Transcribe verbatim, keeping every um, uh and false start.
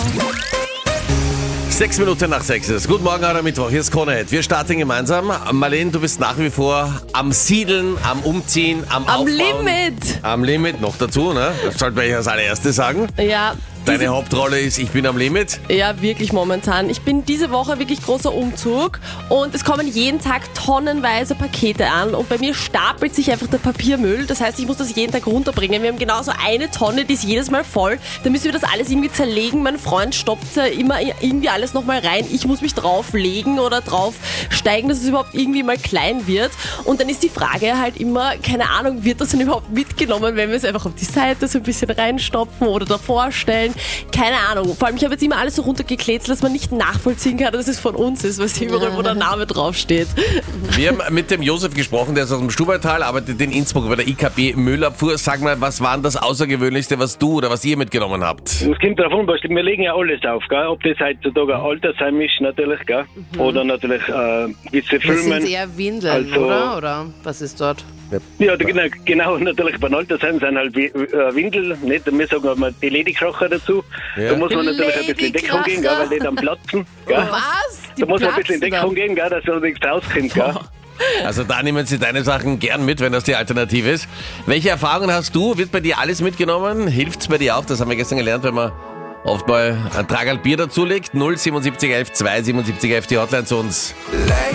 Sechs Minuten nach sechs ist. Guten Morgen, heute Mittwoch. Hier ist Krone. Wir starten gemeinsam. Marlene, du bist nach wie vor am Siedeln, am Umziehen, am, Am Aufbauen. Limit. Am Limit, noch dazu, ne? Das sollten wir ja als allererstes sagen. Ja. Deine Hauptrolle ist, ich bin am Limit. Ja, wirklich momentan. Ich bin diese Woche wirklich großer Umzug und es kommen jeden Tag tonnenweise Pakete an und bei mir stapelt sich einfach der Papiermüll. Das heißt, ich muss das jeden Tag runterbringen. Wir haben genauso eine Tonne, die ist jedes Mal voll. Da müssen wir das alles irgendwie zerlegen. Mein Freund stopft ja immer irgendwie alles nochmal rein. Ich muss mich drauflegen oder draufsteigen, dass es überhaupt irgendwie mal klein wird. Und dann ist die Frage halt immer, keine Ahnung, wird das denn überhaupt mitgenommen, wenn wir es einfach auf die Seite so ein bisschen reinstopfen oder davor stellen? Keine Ahnung. Vor allem, ich habe jetzt immer alles so runtergekletzelt, dass man nicht nachvollziehen kann, dass es von uns ist, was überall, wo der Name draufsteht. Wir haben mit dem Josef gesprochen, der ist aus dem Stubaital, arbeitet in Innsbruck bei der I K B Müllabfuhr. Sag mal, was war denn das Außergewöhnlichste, was du oder was ihr mitgenommen habt? Es kommt darauf an, wir legen ja alles auf, gell? Ob das heutzutage ein Altersheim ist, natürlich, gell? Mhm. Oder natürlich äh, gewisse Filme. Das sind eher Windeln, also, oder? Oder was ist dort? Ja, genau, genau, natürlich bei Altersheim sind halt äh, Windel, nicht? Wir sagen auch mal die Ladykracher dazu. Ja. Da muss man natürlich ein bisschen in Deckung gehen, gell? Weil die dann platzen. Gell? Was? Die Da muss man ein bisschen in platzen Deckung gehen, gell? Dass da nichts rauskommt, gell? Also da nehmen sie deine Sachen gern mit, wenn das die Alternative ist. Welche Erfahrungen hast du? Wird bei dir alles mitgenommen? Hilft's bei dir auch? Das haben wir gestern gelernt, wenn man oft mal ein Tragerl Bier dazulegt. null siebenundsiebzig elf zwei siebenundsiebzig elf die Hotline zu uns.